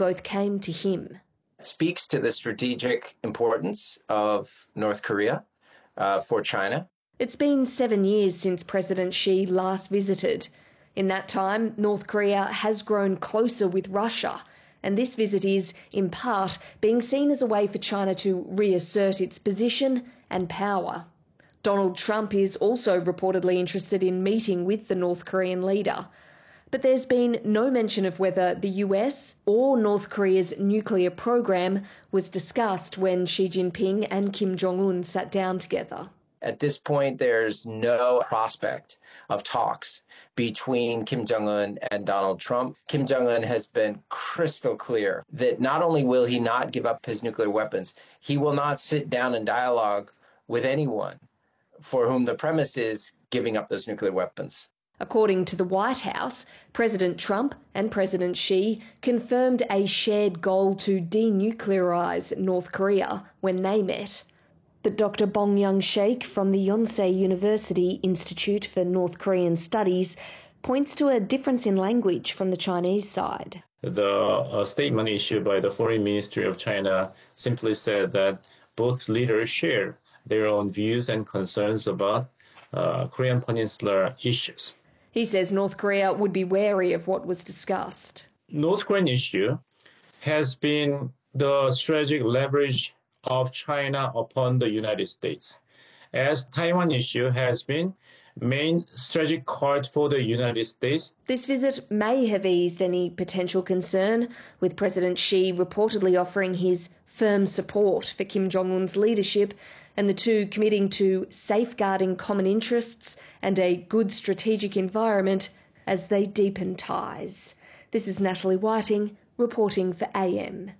both came to him. It speaks to the strategic importance of North Korea for China. It's been 7 years since President Xi last visited. In that time, North Korea has grown closer with Russia, and this visit is, in part, being seen as a way for China to reassert its position and power. Donald Trump is also reportedly interested in meeting with the North Korean leader. But there's been no mention of whether the US or North Korea's nuclear program was discussed when Xi Jinping and Kim Jong-un sat down together. At this point, there's no prospect of talks between Kim Jong-un and Donald Trump. Kim Jong-un has been crystal clear that not only will he not give up his nuclear weapons, he will not sit down and dialogue with anyone for whom the premise is giving up those nuclear weapons. According to the White House, President Trump and President Xi confirmed a shared goal to denuclearise North Korea when they met. But Dr. Bong Young-sheik from the Yonsei University Institute for North Korean Studies points to a difference in language from the Chinese side. The statement issued by the Foreign Ministry of China simply said that both leaders share their own views and concerns about Korean Peninsula issues. He says North Korea would be wary of what was discussed. North Korean issue has been the strategic leverage of China upon the United States, as Taiwan issue has been main strategic card for the United States. This visit may have eased any potential concern, with President Xi reportedly offering his firm support for Kim Jong-un's leadership and the two committing to safeguarding common interests and a good strategic environment as they deepen ties. This is Natalie Whiting reporting for AM.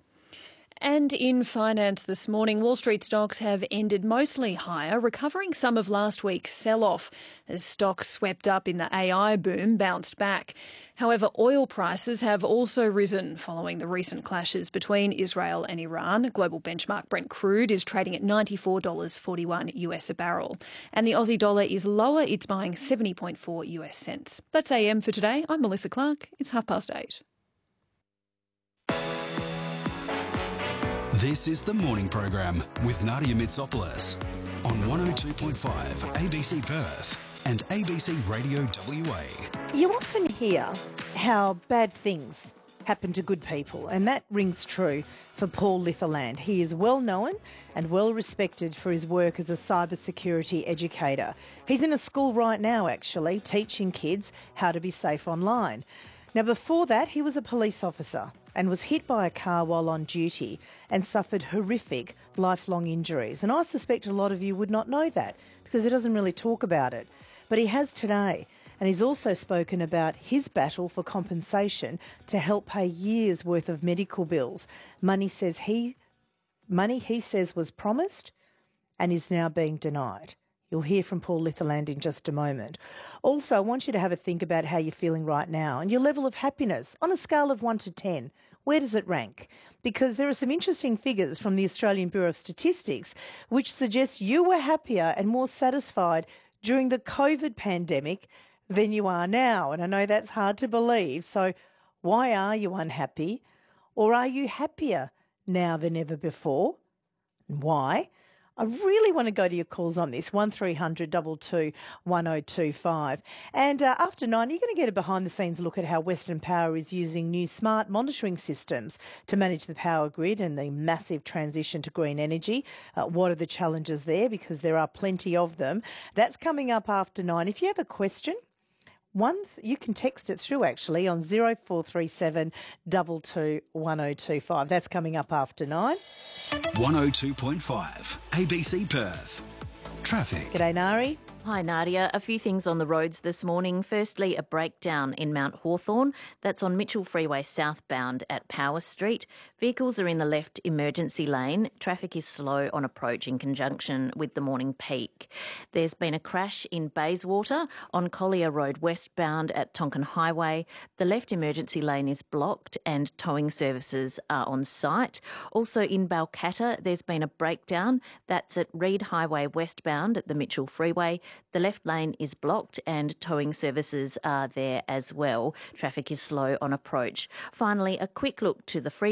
And in finance this morning, Wall Street stocks have ended mostly higher, recovering some of last week's sell-off as stocks swept up in the AI boom bounced back. However, oil prices have also risen following the recent clashes between Israel and Iran. Global benchmark Brent crude is trading at $94.41 US a barrel. And the Aussie dollar is lower, it's buying 70.4 US cents. That's AM for today. I'm Melissa Clark. It's 8:30. This is the morning program with Nadia Mitsopoulos on 102.5 ABC Perth and ABC Radio WA. You often hear how bad things happen to good people, and that rings true for Paul Litherland. He is well known and well respected for his work as a cybersecurity educator. He's in a school right now, actually, teaching kids how to be safe online. Now, before that, he was a police officer and was hit by a car while on duty and suffered horrific lifelong injuries. And I suspect a lot of you would not know that because he doesn't really talk about it. But he has today, and he's also spoken about his battle for compensation to help pay years' worth of medical bills. Money he says was promised and is now being denied. You'll hear from Paul Litherland in just a moment. Also, I want you to have a think about how you're feeling right now and your level of happiness on a scale of 1 to 10. Where does it rank? Because there are some interesting figures from the Australian Bureau of Statistics which suggest you were happier and more satisfied during the COVID pandemic than you are now. And I know that's hard to believe. So why are you unhappy? Or are you happier now than ever before? Why? I really want to go to your calls on this, 1300 22 1025. And after 9, you're going to get a behind-the-scenes look at how Western Power is using new smart monitoring systems to manage the power grid and the massive transition to green energy. What are the challenges there? Because there are plenty of them. That's coming up after 9. If you have a question, you can text it through actually on 0437 22 1025. That's coming up after 9. 102.5 ABC Perth. Traffic. G'day, Nari. Hi Nadia. A few things on the roads this morning. Firstly, a breakdown in Mount Hawthorn. That's on Mitchell Freeway southbound at Power Street. Vehicles are in the left emergency lane. Traffic is slow on approach in conjunction with the morning peak. There's been a crash in Bayswater on Collier Road westbound at Tonkin Highway. The left emergency lane is blocked and towing services are on site. Also in Balcatta, there's been a breakdown. That's at Reed Highway westbound at the Mitchell Freeway. The left lane is blocked and towing services are there as well. Traffic is slow on approach. Finally, a quick look to the free